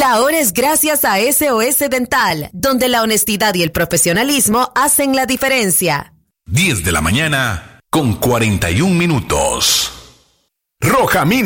ahora es gracias a SOS Dental, donde la honestidad y el profesionalismo hacen la diferencia. 10 de la mañana con 41 minutos. Rojamín